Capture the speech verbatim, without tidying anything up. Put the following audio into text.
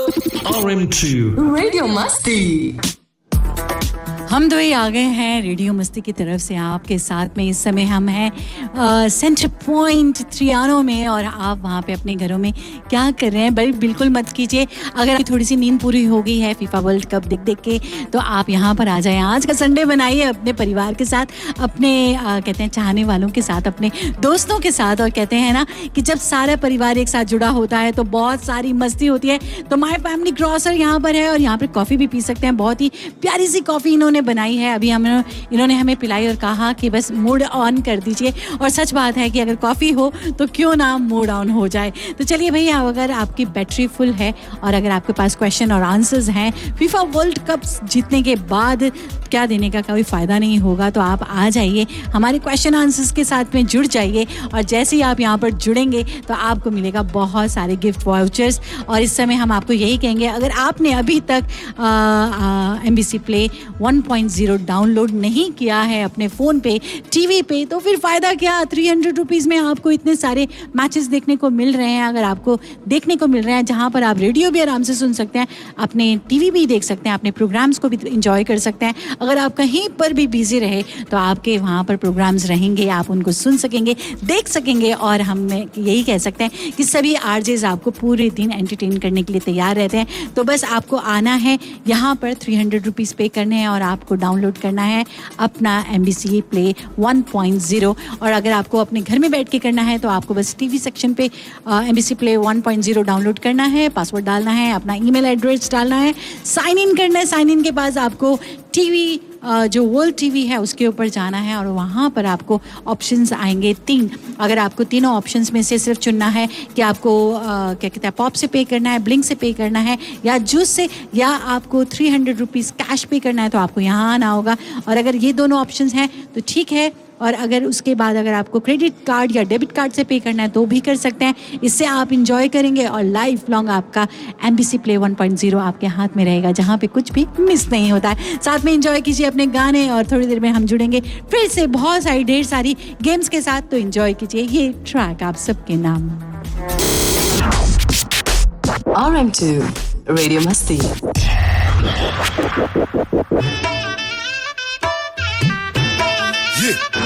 R M to radio मस्ती। हम दो ही आ गए हैं रेडियो मस्ती की तरफ से आपके साथ में। इस समय हम हैं सेंटर पॉइंट त्रियानो में और आप वहाँ पे अपने घरों में क्या कर रहे हैं बल बिल्कुल मत कीजिए। अगर आपकी थोड़ी सी नींद पूरी हो गई है फीफा वर्ल्ड कप देख देख के तो आप यहाँ पर आ जाएं। आज का संडे बनाइए अपने परिवार के साथ, अपने आ, कहते हैं चाहने वालों के साथ, अपने दोस्तों के साथ। और कहते हैं ना कि जब सारा परिवार एक साथ जुड़ा होता है तो बहुत सारी मस्ती होती है। तो माय फैमिली ग्रॉसर यहाँ पर है और यहाँ पर कॉफ़ी भी पी सकते हैं। बहुत ही प्यारी सी कॉफ़ी इन्होंने बनाई है, अभी हम इन्होंने हमें पिलाई और कहा कि बस मूड ऑन कर दीजिए। और सच बात है कि अगर कॉफ़ी हो तो क्यों ना मूड ऑन हो जाए। तो चलिए भैया, अगर आपकी बैटरी फुल है और अगर आपके पास क्वेश्चन और आंसर्स हैं फीफा वर्ल्ड कप जीतने के बाद क्या देने का कोई फ़ायदा नहीं होगा, तो आप आ जाइए हमारे क्वेश्चन आंसर्स के साथ में जुड़ जाइए। और जैसे ही आप यहाँ पर जुड़ेंगे तो आपको मिलेगा बहुत सारे गिफ्ट वाउचर्स। और इस समय हम आपको यही कहेंगे, अगर आपने अभी तक M B C play one point zero download नहीं किया है अपने फ़ोन पे, टीवी पे, तो फिर फ़ायदा क्या। थ्री हंड्रेड रुपीज़ में आपको इतने सारे मैचेस देखने को मिल रहे हैं। अगर आपको देखने को मिल रहे हैं जहाँ पर आप रेडियो भी आराम से सुन सकते हैं, अपने टीवी भी देख सकते हैं, अपने प्रोग्राम्स को भी इंजॉय कर सकते हैं। अगर आप कहीं पर भी बिजी रहे तो आपके वहाँ पर प्रोग्राम्स रहेंगे, आप उनको सुन सकेंगे, देख सकेंगे। और हम यही कह सकते हैं कि सभी आरजेज आपको पूरे दिन एंटरटेन करने के लिए तैयार रहते हैं। तो बस आपको आना है यहाँ पर, थ्री हंड्रेड रुपीज़ पे करने हैं और आपको डाउनलोड करना है अपना M B C play one point zero. और अगर आपको अपने घर में बैठ के करना है तो आपको बस टीवी सेक्शन पे M B C play one point zero download करना है, पासवर्ड डालना है, अपना ईमेल एड्रेस डालना है, साइन इन करना है। साइन इन के बाद आपको टीवी जो वर्ल्ड टीवी है उसके ऊपर जाना है और वहाँ पर आपको ऑप्शंस आएंगे तीन। अगर आपको तीनों ऑप्शंस में से सिर्फ चुनना है कि आपको आ, क्या कहते हैं पॉप से पे करना है, ब्लिंक से पे करना है या जूस से, या आपको थ्री हंड्रेड रुपीज़ कैश पे करना है, तो आपको यहाँ आना होगा। और अगर ये दोनों ऑप्शंस हैं तो ठीक है। और अगर उसके बाद अगर आपको क्रेडिट कार्ड या डेबिट कार्ड से पे करना है तो भी कर सकते हैं। इससे आप इंजॉय करेंगे और लाइफ लॉन्ग आपका M B C play one point zero आपके हाथ में रहेगा, जहाँ पे कुछ भी मिस नहीं होता है। साथ में इंजॉय कीजिए अपने गाने और थोड़ी देर में हम जुड़ेंगे फिर से बहुत सारी ढेर सारी गेम्स के साथ। तो इंजॉय कीजिए ये ट्रैक आप सबके नाम। आर एम टू रेडियो मस्ती। Yeah.